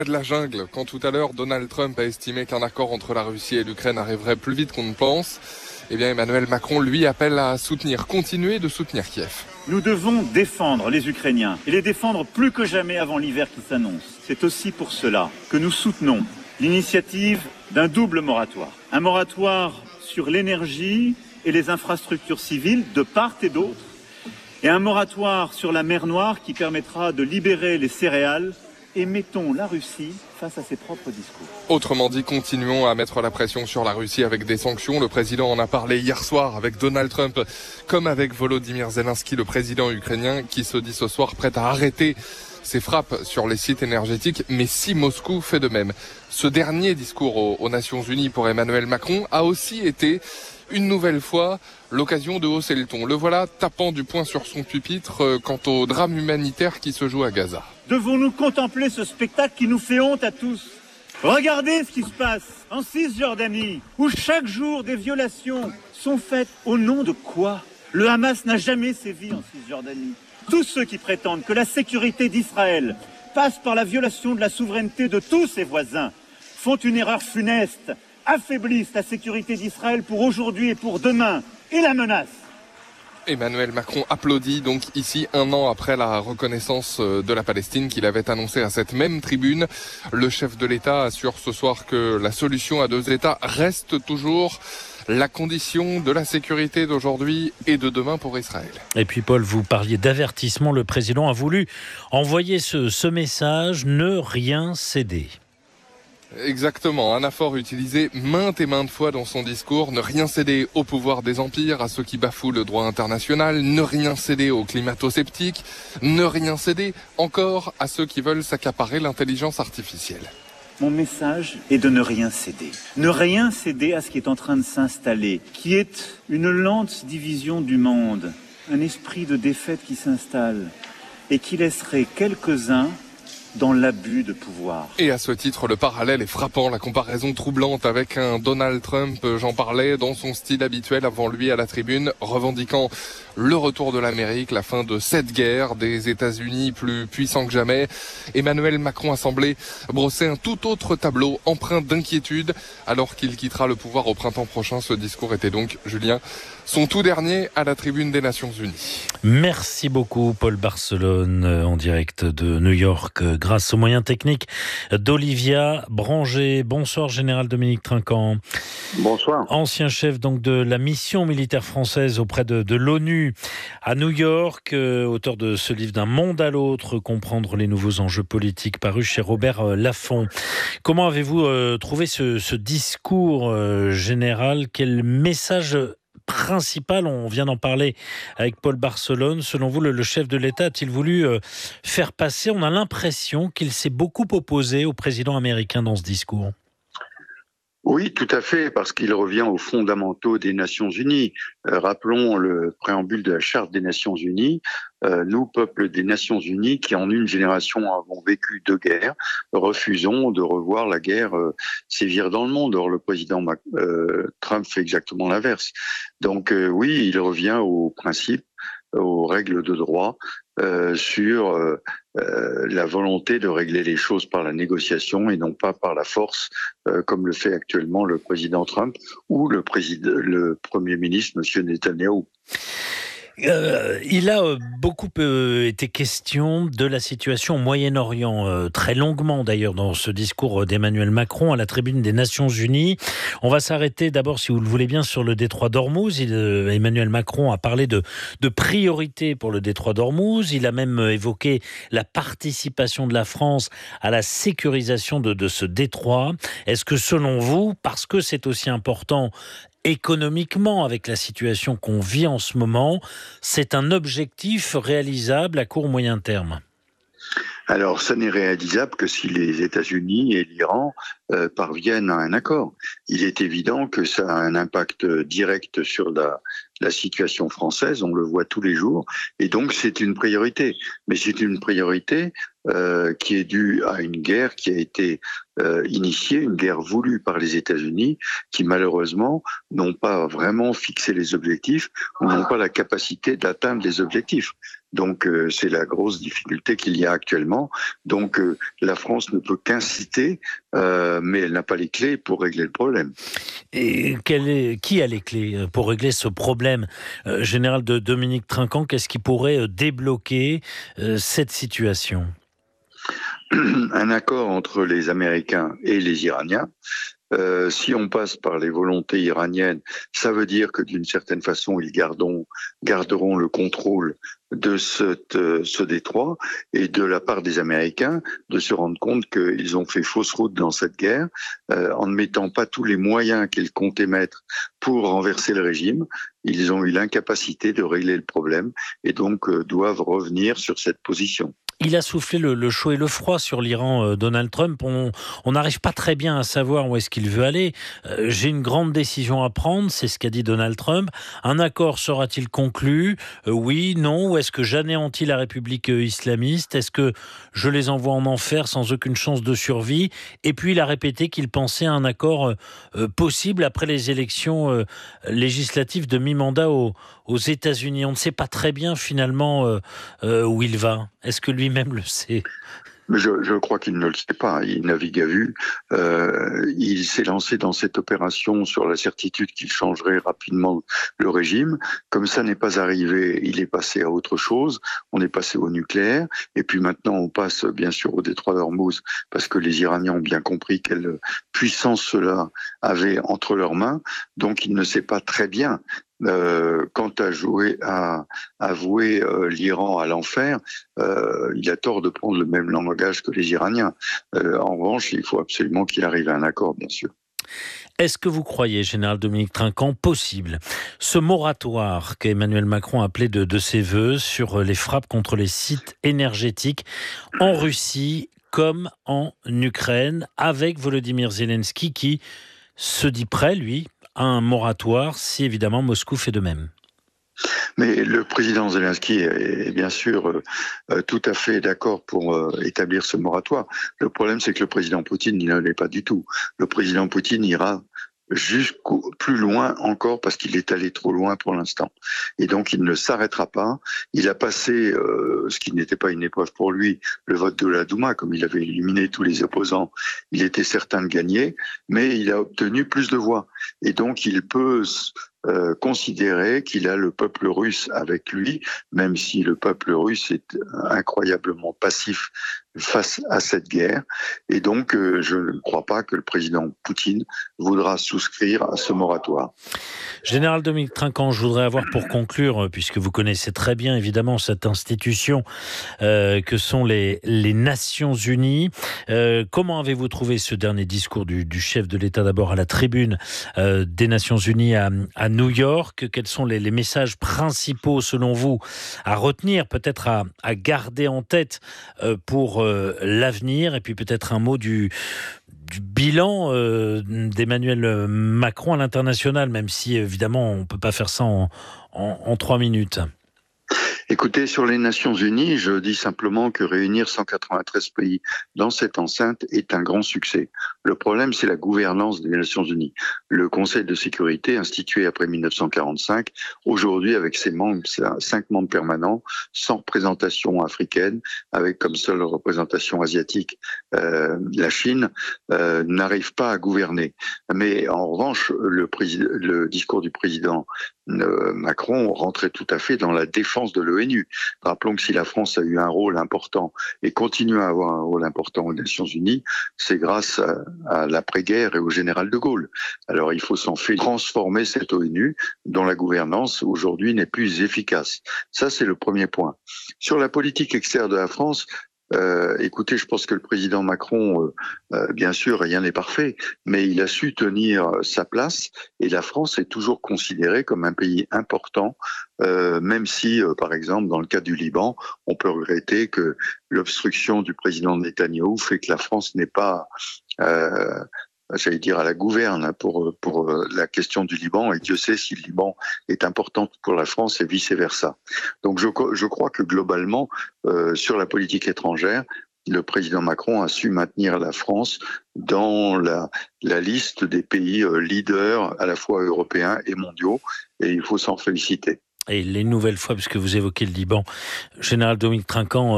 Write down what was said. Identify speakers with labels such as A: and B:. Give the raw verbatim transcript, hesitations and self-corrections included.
A: de la jungle. Quand tout à l'heure Donald Trump a estimé qu'un accord entre la Russie et l'Ukraine arriverait plus vite qu'on ne pense, eh bien Emmanuel Macron lui appelle à soutenir, continuer de soutenir Kiev.
B: Nous devons défendre les Ukrainiens et les défendre plus que jamais avant l'hiver qui s'annonce. C'est aussi pour cela que nous soutenons l'initiative d'un double moratoire. Un moratoire sur l'énergie et les infrastructures civiles de part et d'autre, et un moratoire sur la mer Noire qui permettra de libérer les céréales. Et mettons la Russie face à ses propres discours.
A: Autrement dit, continuons à mettre la pression sur la Russie avec des sanctions. Le président en a parlé hier soir avec Donald Trump, comme avec Volodymyr Zelensky, le président ukrainien, qui se dit ce soir prêt à arrêter ses frappes sur les sites énergétiques, mais si Moscou fait de même. Ce dernier discours aux, aux Nations Unies pour Emmanuel Macron a aussi été une nouvelle fois l'occasion de hausser le ton. Le voilà tapant du poing sur son pupitre euh, quant au drame humanitaire qui se joue à Gaza.
B: Devons-nous contempler ce spectacle qui nous fait honte à tous ? Regardez ce qui se passe en Cisjordanie, où chaque jour des violations sont faites. Au nom de quoi ? Le Hamas n'a jamais sévi en Cisjordanie. Tous ceux qui prétendent que la sécurité d'Israël passe par la violation de la souveraineté de tous ses voisins font une erreur funeste, affaiblissent la sécurité d'Israël pour aujourd'hui et pour demain, et la menace.
A: Emmanuel Macron applaudit donc ici un an après la reconnaissance de la Palestine qu'il avait annoncée à cette même tribune. Le chef de l'État assure ce soir que la solution à deux États reste toujours la condition de la sécurité d'aujourd'hui et de demain pour Israël.
C: Et puis Paul, vous parliez d'avertissement. Le président a voulu envoyer ce, ce message, ne rien céder.
A: Exactement, anaphore utilisé maintes et maintes fois dans son discours, ne rien céder au pouvoir des empires, à ceux qui bafouent le droit international, ne rien céder aux climato-sceptiques, ne rien céder encore à ceux qui veulent s'accaparer l'intelligence artificielle.
B: Mon message est de ne rien céder. Ne rien céder à ce qui est en train de s'installer, qui est une lente division du monde, un esprit de défaite qui s'installe et qui laisserait quelques-uns dans l'abus de pouvoir.
A: Et à ce titre, le parallèle est frappant, la comparaison troublante avec un Donald Trump, j'en parlais, dans son style habituel avant lui à la tribune, revendiquant le retour de l'Amérique, la fin de cette guerre, des États-Unis plus puissants que jamais. Emmanuel Macron a semblé brosser un tout autre tableau, empreint d'inquiétude, alors qu'il quittera le pouvoir au printemps prochain. Ce discours était donc, Julien, son tout dernier à la tribune des Nations Unies.
C: Merci beaucoup Paul Barcelone, en direct de New York, grâce aux moyens techniques d'Olivia Branger. Bonsoir Général Dominique Trinquant.
D: Bonsoir.
C: Ancien chef donc de la mission militaire française auprès de, de l'ONU à New York, euh, auteur de ce livre D'un monde à l'autre, comprendre les nouveaux enjeux politiques, paru chez Robert Laffont. Comment avez-vous euh, trouvé ce, ce discours euh, général ? Quel message principal, on vient d'en parler avec Paul Barcelone, selon vous, le, le chef de l'État a-t-il voulu euh, faire passer ? On a l'impression qu'il s'est beaucoup opposé au président américain dans ce discours.
D: Oui, tout à fait, parce qu'il revient aux fondamentaux des Nations Unies. Euh, rappelons le préambule de la Charte des Nations Unies. Euh, nous, peuple des Nations Unies, qui en une génération avons vécu deux guerres, refusons de revoir la guerre euh, sévir dans le monde. Or, le président Mac- euh, Trump fait exactement l'inverse. Donc euh, oui, il revient aux principes, aux règles de droit, euh, sur euh, euh, la volonté de régler les choses par la négociation et non pas par la force, euh, comme le fait actuellement le président Trump ou le président, le Premier ministre, Monsieur Netanyahou.
C: Euh, il a euh, beaucoup euh, été question de la situation au Moyen-Orient, euh, très longuement d'ailleurs dans ce discours d'Emmanuel Macron à la tribune des Nations Unies. On va s'arrêter d'abord, si vous le voulez bien, sur le détroit d'Ormuz. Il, euh, Emmanuel Macron a parlé de, de priorité pour le détroit d'Ormuz. Il a même évoqué la participation de la France à la sécurisation de, de ce détroit. Est-ce que selon vous, parce que c'est aussi important économiquement, avec la situation qu'on vit en ce moment, c'est un objectif réalisable à court moyen terme?
D: Alors, ça n'est réalisable que si les États-Unis et l'Iran euh, parviennent à un accord. Il est évident que ça a un impact direct sur la, la situation française, on le voit tous les jours, et donc c'est une priorité. Mais c'est une priorité euh, qui est due à une guerre qui a été euh, initiée, une guerre voulue par les États-Unis, qui malheureusement n'ont pas vraiment fixé les objectifs, ou n'ont pas la capacité d'atteindre les objectifs. Donc euh, c'est la grosse difficulté qu'il y a actuellement. Donc euh, la France ne peut qu'inciter, euh, mais elle n'a pas les clés pour régler le problème.
C: Et quel est, qui a les clés pour régler ce problème euh, général de Dominique Trinquant? Qu'est-ce qui pourrait euh, débloquer euh, cette situation?
D: Un accord entre les Américains et les Iraniens. Euh, si on passe par les volontés iraniennes, ça veut dire que d'une certaine façon, ils garderont, garderont le contrôle de cette, euh, ce détroit, et de la part des Américains, de se rendre compte qu'ils ont fait fausse route dans cette guerre, euh, en ne mettant pas tous les moyens qu'ils comptaient mettre pour renverser le régime. Ils ont eu l'incapacité de régler le problème, et donc euh, doivent revenir sur cette position.
C: Il a soufflé le, le chaud et le froid sur l'Iran, euh, Donald Trump. On n'arrive pas très bien à savoir où est-ce qu'il veut aller. Euh, J'ai une grande décision à prendre, c'est ce qu'a dit Donald Trump. Un accord sera-t-il conclu? euh, Oui, non? Ou est-ce que j'anéantis la République euh, islamiste? Est-ce que je les envoie en enfer sans aucune chance de survie? Et puis il a répété qu'il pensait à un accord euh, possible après les élections euh, législatives de mi-mandat au, aux États-Unis. On ne sait pas très bien finalement euh, euh, où il va. Est-ce que lui-même le sait?
D: Je, je crois qu'il ne le sait pas. Il navigue à vue. Euh, il s'est lancé dans cette opération sur la certitude qu'il changerait rapidement le régime. Comme ça n'est pas arrivé, il est passé à autre chose. On est passé au nucléaire. Et puis maintenant, on passe bien sûr au détroit d'Ormuz, parce que les Iraniens ont bien compris quelle puissance cela avait entre leurs mains. Donc il ne sait pas très bien. Euh, quant à jouer, à, à vouer euh, l'Iran à l'enfer, euh, il a tort de prendre le même langage que les Iraniens. Euh, en revanche, il faut absolument qu'il arrive à un accord, bien sûr.
C: Est-ce que vous croyez, Général Dominique Trinquant, possible ce moratoire qu'Emmanuel Macron a appelé de, de ses voeux sur les frappes contre les sites énergétiques en Russie comme en Ukraine, avec Volodymyr Zelensky qui se dit prêt, lui, à un moratoire si évidemment Moscou fait de même?
D: Mais le président Zelensky est bien sûr euh, tout à fait d'accord pour euh, établir ce moratoire. Le problème, c'est que le président Poutine ne l'est pas du tout. Le président Poutine ira jusqu'au plus loin encore, parce qu'il est allé trop loin pour l'instant. Et donc, il ne s'arrêtera pas. Il a passé, euh, ce qui n'était pas une épreuve pour lui, le vote de la Douma, comme il avait éliminé tous les opposants. Il était certain de gagner, mais il a obtenu plus de voix. Et donc, il peut euh, considérer qu'il a le peuple russe avec lui, même si le peuple russe est incroyablement passif face à cette guerre. Et donc, euh, je ne crois pas que le président Poutine voudra souscrire à ce moratoire.
C: Général Dominique Trinquant, je voudrais avoir pour conclure, puisque vous connaissez très bien évidemment cette institution euh, que sont les, les Nations Unies. Euh, comment avez-vous trouvé ce dernier discours du, du chef de l'État, d'abord à la tribune euh, des Nations Unies à, à New York? Quels sont les, les messages principaux selon vous à retenir, peut-être à, à garder en tête euh, pour euh, l'avenir? Et puis peut-être un mot du... du bilan euh, d'Emmanuel Macron à l'international, même si évidemment on ne peut pas faire ça en, en, en trois minutes.
D: Écoutez, sur les Nations Unies, je dis simplement que réunir cent quatre-vingt-treize pays dans cette enceinte est un grand succès. Le problème, c'est la gouvernance des Nations Unies. Le Conseil de sécurité, institué après mille neuf cent quarante-cinq, aujourd'hui avec ses membres, cinq membres permanents, sans représentation africaine, avec comme seule représentation asiatique euh, la Chine, euh, n'arrive pas à gouverner. Mais en revanche, le, président, le discours du président euh, Macron rentrait tout à fait dans la défense de l'ONU. Rappelons que si la France a eu un rôle important et continue à avoir un rôle important aux Nations Unies, c'est grâce à, à l'après-guerre et au général de Gaulle. Alors il faut s'en faire transformer cette ONU dont la gouvernance aujourd'hui n'est plus efficace. Ça, c'est le premier point. Sur la politique extérieure de la France, Euh, écoutez, je pense que le président Macron, euh, euh, bien sûr, rien n'est parfait, mais il a su tenir sa place et la France est toujours considérée comme un pays important, euh, même si, euh, par exemple, dans le cas du Liban, on peut regretter que l'obstruction du président Netanyahou fait que la France n'est pas... Euh, j'allais dire à la gouverne pour pour la question du Liban, et Dieu sait si le Liban est important pour la France et vice-versa. Donc je, je crois que globalement, euh, sur la politique étrangère, le président Macron a su maintenir la France dans la, la liste des pays leaders à la fois européens et mondiaux, et il faut s'en féliciter.
C: Et les nouvelles fois, puisque vous évoquez le Liban, général Dominique Trinquant